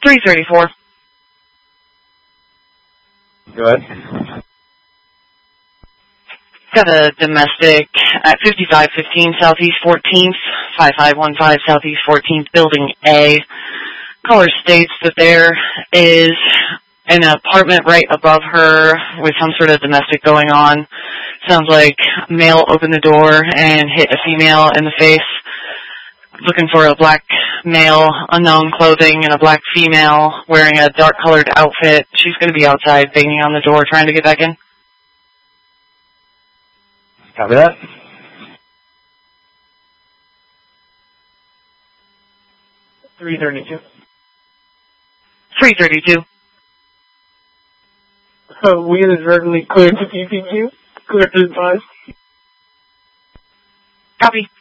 334. Go ahead. Got a domestic at 5515 Southeast 14th, 5515 Southeast 14th, Building A. Caller states that there is an apartment right above her with some sort of domestic going on. Sounds like a male opened the door and hit a female in the face. Looking for a black male, unknown clothing, and a black female wearing a dark-colored outfit. She's going to be outside banging on the door trying to get back in. Copy that. $332. 332. We inadvertently cleared the PPQ. Cleared to advise. Copy.